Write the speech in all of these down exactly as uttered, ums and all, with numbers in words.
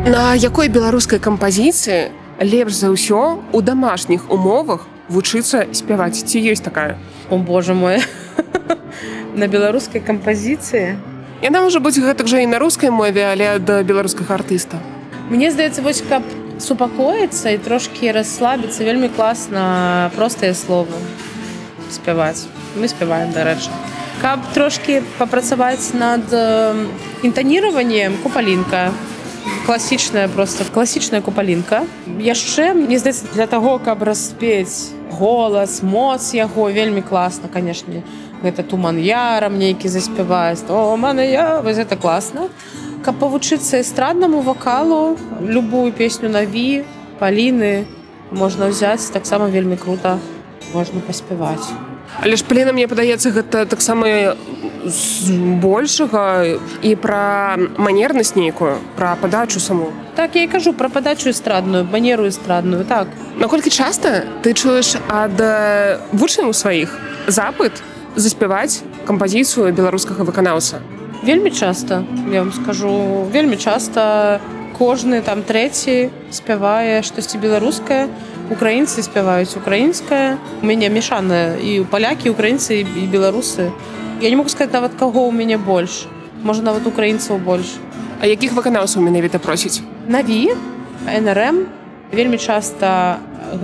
На якой беларускай кампазіцыі лепш за ўсё у домашніх умовах вучыцца спяваць? Ці ёсць такая? О, боже мой. На беларускай кампазіцыі? Яна можа быць гэтак жа і на рускай мове, але ад беларускага артыста. Мне здаецца, вось каб супакоіцца і трошкі расслабіцца, вельмі класна простыя словы спяваць. Мы спяваем, дарэчы. Каб трошкі папрацаваць над інтаніраваннем, купалінка. Класічная, просто класічная купалінка. Яшчэ, мне здаецца, для таго, каб распець голас, моц яго, вельмі класна, канешне. Гэта туман ярам нейкі заспяваць. Туман я, вось гэта класна. Каб павучыцца эстраднаму вакалу, любую песню Наві, Паліны можна ўзяць, таксама вельмі крута можна паспяваць. Але ж Паліна, мне падаецца, гэта таксама з большага і пра манернасць нейкую, пра падачу саму. Так, я і кажу пра падачу эстрадную, манеру эстрадную, так. Наколькі часта ты чуеш ад вучняў сваіх запыт заспяваць кампазіцыю беларускага выканаўца? Вельмі часта, я вам скажу, вельмі часта кожны там трэці спявае штосьці беларускае, украінцы спяваюць украінскае. У мяне мешаная і палякі, украінцы і беларусы. Я не могу сказаць нават каго ў мяне больш. Можа нават украінцаў больш. А якіх выканаўцаў менавіта просіць? Наві, эн эр эм, вельмі часта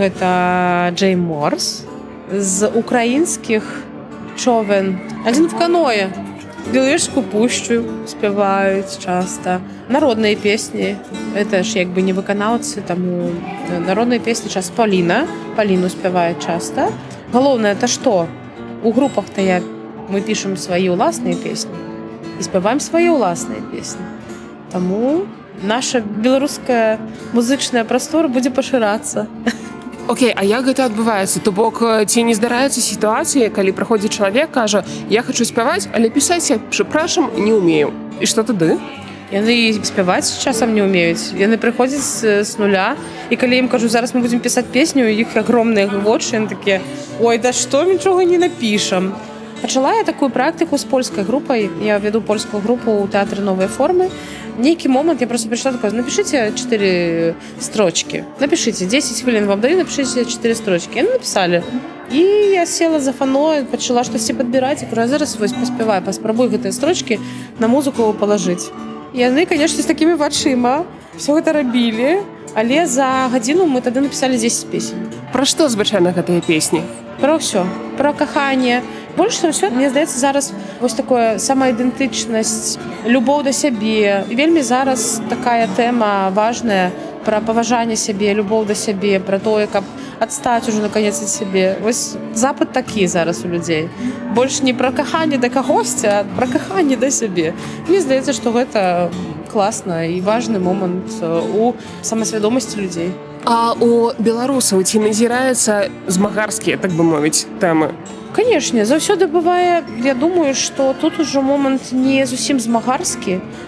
гэта Джей Морс. З украінскіх човен адзін в каное. Беловежскую пушчу спяваюць часта. Народныя песні, это ж як бы не выканаўцы, таму народныя песні часта. Паліна, Паліну спявае часта. Галоўнае, это што? У групах-то я мы пішам свае ўласныя песні і спяваем свае ўласныя песні. Таму наша беларуская музычная прастора будзе пашырацца. Окей, а як гэта адбываецца? То бок, ці не здараюцца сітуацыі, калі прыходзіць чалавек, кажа, я хачу спяваць, але пісаць я, прыпрашам, не ўмею. І што тады? Яны спяваць часам не ўмеюць. Яны прыходзяць з нуля, і калі ім кажу, зараз мы будзем пісаць песню, у іх агромныя вочы, яны такія, ой, да што, нічога не напішам. Пачала я такую практыку з польскай групай. Я вяду польскую групу ў тэатры новай формы. Нейкі момант я просто прыйшла такая, напішыце чатыры строчкі. Напішыце, дзесяць хвілін вам даю, напішыце чатыры строчкі. Яны напісалі. І я села за фано, пачала штосьці падбіраць, і кажу, зараз вось паспяваю, паспрабуй гэтыя строчкі на музыку палажыць. Яны, канешне, з такімі вачыма все гэта рабілі, але за гадзіну мы тады напісалі дзесяць песень. Пра што звычайна гэтыя песні? Пра ўсё, пра каханне. Больш за ўсё, мне здаецца, зараз вось такое самаідэнтычнасць, любоў да сябе. І вельмі зараз такая тэма важная пра паважанне сябе, любоў да сябе, пра тое, каб адстаць ужо наконец ад сябе. Вось запыт такі зараз у людзей. Больш не пра каханне да кагосьці, а пра каханне да сябе. Мне здаецца, што гэта класна і важны момант у самасвядомасці людзей. А у беларусаў ці назіраецца змагарскія, так бы мовіць, тэмы? Канешне, заўсёды бывае, я думаю, што тут ужо момант не зусім змагарскі,